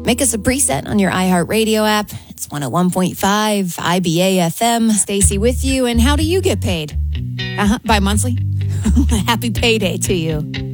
Make us a preset on your iHeartRadio app. It's 101.5 IBA FM. Stacy with you. And how do you get paid? By monthly? Happy payday to you.